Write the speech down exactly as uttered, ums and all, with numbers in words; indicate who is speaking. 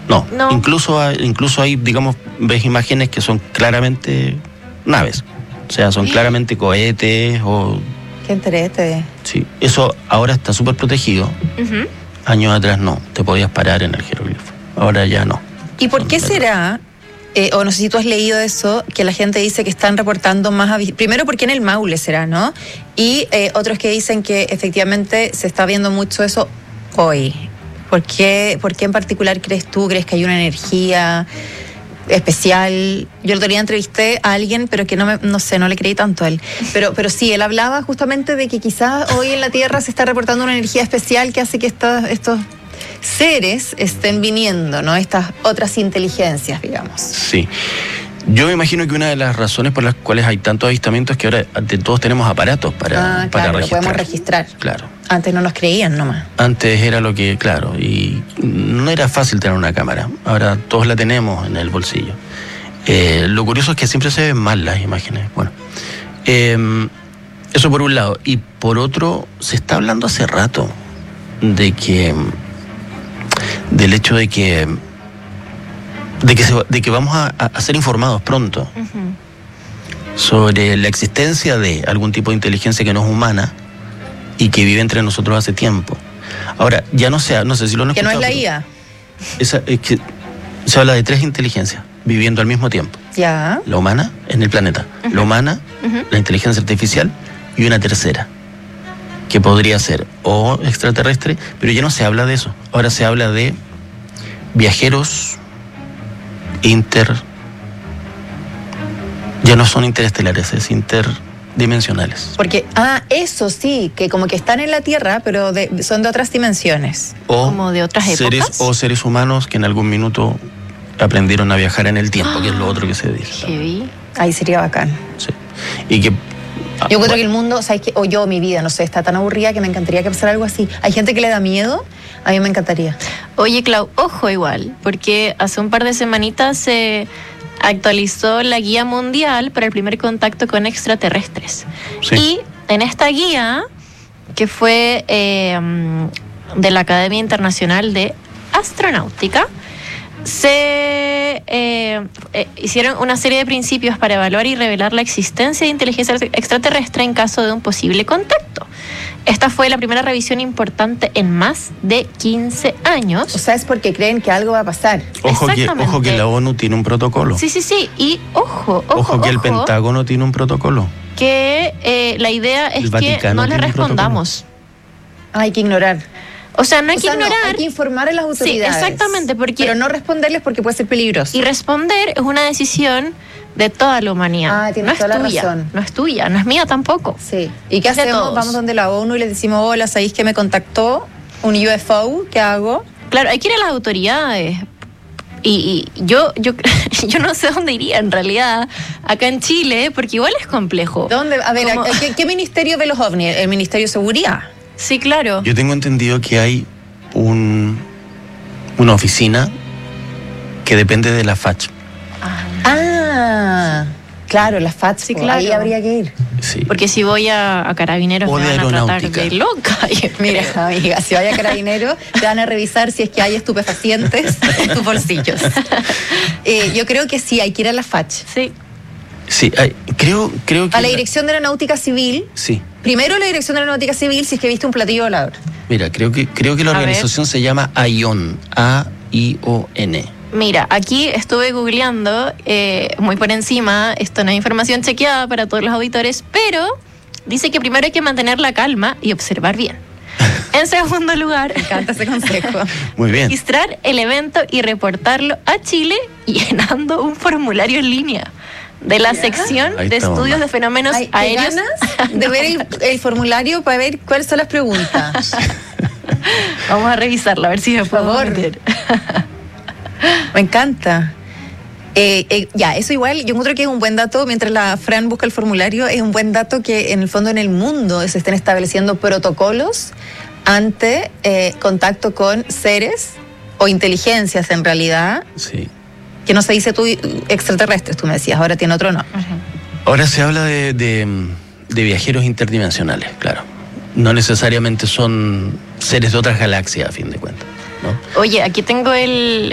Speaker 1: No,
Speaker 2: No.
Speaker 1: Incluso, hay, incluso hay, digamos, ves imágenes que son claramente naves. O sea, son claramente cohetes o...
Speaker 3: Qué interés.
Speaker 1: Sí, eso ahora está súper protegido.
Speaker 2: Uh-huh.
Speaker 1: Años atrás no, te podías parar en el jeroglifo. Ahora ya no.
Speaker 3: ¿Y por qué será, eh, o no sé si tú has leído eso, que la gente dice que están reportando más... Avi- Primero, ¿por qué en el Maule será, no? Y eh, otros que dicen que efectivamente se está viendo mucho eso hoy. ¿Por qué, ¿Por qué en particular crees tú? ¿Crees que hay una energía especial? Yo el otro día entrevisté a alguien, pero que no me, no sé, no le creí tanto a él. Pero, pero sí, él hablaba justamente de que quizás hoy en la Tierra se está reportando una energía especial que hace que estos, estos seres estén viniendo, ¿no? Estas otras inteligencias, digamos.
Speaker 1: Sí. Yo me imagino que una de las razones por las cuales hay tantos avistamientos es que ahora de todos tenemos aparatos para,
Speaker 3: ah,
Speaker 1: para
Speaker 3: claro,
Speaker 1: registrar.
Speaker 3: lo podemos registrar.
Speaker 1: Claro.
Speaker 3: Antes no nos creían nomás.
Speaker 1: Antes era lo que, claro, y no era fácil tener una cámara. Ahora todos la tenemos en el bolsillo. Eh, lo curioso es que siempre se ven mal las imágenes. Bueno, eh, eso por un lado. Y por otro, se está hablando hace rato de que, del hecho de que, de que, se, de que vamos a, a ser informados pronto uh-huh. sobre la existencia de algún tipo de inteligencia que no es humana y que vive entre nosotros hace tiempo. Ahora, ya no sé, no sé si lo han
Speaker 3: que
Speaker 1: escuchado.
Speaker 3: Que no es la I A.
Speaker 1: Esa, es que se habla de tres inteligencias viviendo al mismo tiempo.
Speaker 3: Ya.
Speaker 1: La humana en el planeta. Uh-huh. La humana, uh-huh. la inteligencia artificial y una tercera, que podría ser o extraterrestre, pero ya no se habla de eso. Ahora se habla de viajeros inter... Ya no son interestelares, es inter... dimensionales.
Speaker 3: Porque, ah, eso sí, que como que están en la Tierra, pero de, son de otras dimensiones.
Speaker 1: O
Speaker 2: como de otras
Speaker 1: seres,
Speaker 2: épocas.
Speaker 1: O seres humanos que en algún minuto aprendieron a viajar en el tiempo, ah, que es lo otro que se dice.
Speaker 2: Heavy.
Speaker 3: Ahí sería bacán.
Speaker 1: Sí. Y que...
Speaker 3: Ah, yo encuentro bueno. que el mundo, ¿sabes qué? O yo, mi vida, no sé, está tan aburrida que me encantaría que pasara algo así. Hay gente que le da miedo, a mí me encantaría.
Speaker 2: Oye, Clau, ojo igual, porque hace un par de semanitas se... actualizó la guía mundial para el primer contacto con extraterrestres. Sí. Y en esta guía, que fue eh, de la Academia Internacional de Astronáutica, se eh, eh, hicieron una serie de principios para evaluar y revelar la existencia de inteligencia extraterrestre en caso de un posible contacto. Esta fue la primera revisión importante en más de quince años.
Speaker 3: O sea, es porque creen que algo va a pasar.
Speaker 1: Ojo que, ojo que la ONU tiene un protocolo.
Speaker 2: Sí, sí, sí. Y ojo, ojo,
Speaker 1: Ojo que
Speaker 2: ojo,
Speaker 1: el Pentágono tiene un protocolo.
Speaker 2: Que eh, la idea es que no le respondamos.
Speaker 3: Ah, hay que ignorar.
Speaker 2: O sea, no hay
Speaker 3: o
Speaker 2: que
Speaker 3: sea,
Speaker 2: ignorar.
Speaker 3: No, hay que informar a las autoridades.
Speaker 2: Sí, exactamente. Porque
Speaker 3: pero no responderles porque puede ser peligroso.
Speaker 2: Y responder es una decisión de toda la humanidad.
Speaker 3: Ah, tienes
Speaker 2: no
Speaker 3: toda
Speaker 2: es
Speaker 3: la
Speaker 2: tuya,
Speaker 3: razón.
Speaker 2: No es tuya, no es mía tampoco.
Speaker 3: Sí. ¿Y qué
Speaker 2: es
Speaker 3: hacemos? Vamos donde la ONU y les decimos, hola, ¿sabéis que me contactó un U F O? ¿Qué hago?
Speaker 2: Claro, hay que ir a las autoridades. Y, y yo, yo, yo no sé dónde iría en realidad acá en Chile, porque igual es complejo.
Speaker 3: ¿Dónde? A ver,
Speaker 2: Como...
Speaker 3: ¿qué, ¿qué ministerio ve los ovnis? ¿El Ministerio de Seguridad?
Speaker 2: Sí, claro.
Speaker 1: Yo tengo entendido que hay un, una oficina que depende de la F A C.
Speaker 3: Ah, ah claro, la F A C, sí, claro. Ahí habría que ir.
Speaker 1: Sí.
Speaker 2: Porque si voy a, a Carabineros
Speaker 1: o
Speaker 2: me
Speaker 1: de
Speaker 2: van a tratar de loca.
Speaker 3: Mira, amiga, si vaya a Carabineros te van a revisar si es que hay estupefacientes en tus bolsillos. Eh, yo creo que sí, hay que ir a la F A C.
Speaker 2: Sí.
Speaker 1: Sí, hay, creo, creo que...
Speaker 3: A la Dirección de Aeronáutica Civil.
Speaker 1: Sí.
Speaker 3: Primero la Dirección de Aeronáutica Civil si es que viste un platillo volador.
Speaker 1: Mira, creo que, creo que la
Speaker 2: a
Speaker 1: organización
Speaker 2: ver.
Speaker 1: se llama AION. A I O N.
Speaker 2: Mira, aquí estuve googleando eh, muy por encima, esto no es información chequeada para todos los auditores, pero dice que primero hay que mantener la calma y observar bien. En segundo lugar,
Speaker 3: me encanta ese consejo.
Speaker 1: Muy bien.
Speaker 2: Registrar el evento y reportarlo a Chile llenando un formulario en línea de la ¿Ya? sección
Speaker 1: Ahí
Speaker 2: de
Speaker 1: estamos,
Speaker 2: estudios
Speaker 1: ma.
Speaker 2: de fenómenos
Speaker 3: Ay,
Speaker 2: aéreos.
Speaker 3: ¿Ganas de ver el, el formulario para ver cuáles son las preguntas?
Speaker 2: Vamos a revisarlo, a ver si me puedo
Speaker 3: favor.
Speaker 2: meter.
Speaker 3: Me encanta. Eh, eh, ya, eso igual, yo encuentro que es un buen dato, mientras la Fran busca el formulario, es un buen dato que en el fondo en el mundo se estén estableciendo protocolos ante eh, contacto con seres o inteligencias en realidad.
Speaker 1: Sí.
Speaker 3: Que no se dice tú extraterrestres, tú me decías, ahora tiene otro nombre.
Speaker 2: Uh-huh.
Speaker 1: Ahora se habla de, de, de viajeros interdimensionales, claro. No necesariamente son seres de otras galaxias, a fin de cuentas, ¿no?
Speaker 2: Oye, aquí tengo el,